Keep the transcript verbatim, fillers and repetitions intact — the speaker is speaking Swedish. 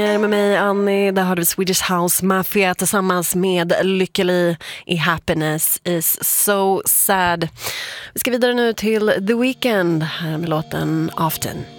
Sånger med mig, Annie. Där har du Swedish House Mafia tillsammans med Lykke Li i Happiness is so sad. Vi ska vidare nu till The Weeknd här med låten Often.